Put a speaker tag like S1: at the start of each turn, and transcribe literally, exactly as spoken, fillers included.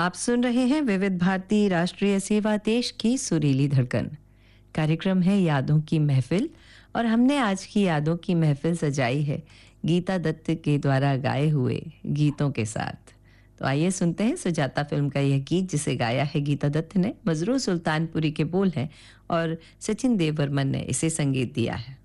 S1: आप सुन रहे हैं विविध भारती राष्ट्रीय सेवा देश की सुरीली धड़कन। कार्यक्रम है यादों की महफिल और हमने आज की यादों की महफिल सजाई है गीता दत्त के द्वारा गाए हुए गीतों के साथ। तो आइए सुनते हैं सुजाता फिल्म का यह गीत जिसे गाया है गीता दत्त ने। मजरू सुल्तानपुरी के बोल हैं और सचिन देव बर्मन ने इसे संगीत दिया है।